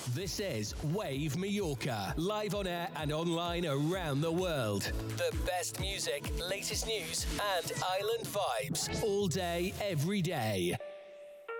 This is Wave Mallorca, live on air and online around the world. The best music, latest news, and island vibes all day, every day.